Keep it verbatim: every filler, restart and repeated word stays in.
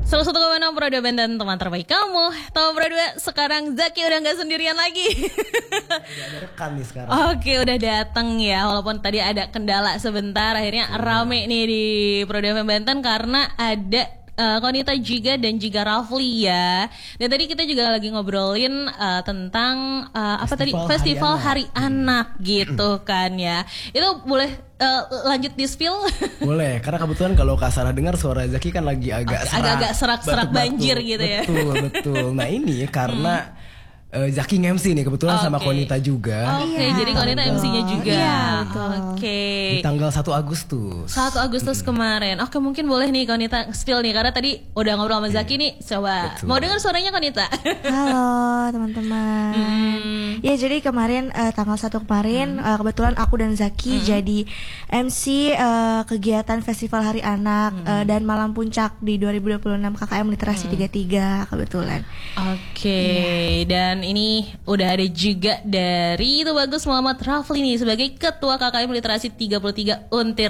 Salah satu koma enam Pro dua Band dan teman terbaik kamu. Teman Pro dua, sekarang Zaki udah gak sendirian lagi. Udah ada rekan nih sekarang. Oke, udah datang ya. Walaupun tadi ada kendala sebentar, akhirnya rame nih di Pro dua Banten karena ada Uh, Konita juga dan juga Rafli ya. Dan tadi kita juga lagi ngobrolin uh, tentang uh, apa tadi Festival Hari Anak, Hari Anak gitu kan ya. Itu boleh uh, lanjut di spill? Boleh, karena kebetulan kalau Kak Sarah dengar suara Zaki kan lagi agak serak, agak-agak serak-serak banjir gitu ya. Betul, betul. Nah ini karena hmm. Uh, Zaki nge-M C nih kebetulan okay. sama Konita juga. Oke, okay, iya, jadi Konita M C-nya juga. Iya, Oke. Okay. Di tanggal satu Agustus. satu Agustus hmm. kemarin. Oke, okay, mungkin boleh nih Konita spill nih karena tadi udah ngobrol sama Zaki nih. Coba betul. Mau dengar suaranya Konita? Halo teman-teman. Hmm. Ya jadi kemarin uh, tanggal satu kemarin hmm. uh, kebetulan aku dan Zaki hmm. jadi M C uh, kegiatan Festival Hari Anak hmm. uh, dan Malam Puncak di dua ribu dua puluh enam K K M Literasi hmm. tiga puluh tiga kebetulan. Oke, okay. yeah. Dan ini udah ada juga dari itu Bagus Muhammad Rafli nih sebagai Ketua K K M Literasi tiga puluh tiga Untir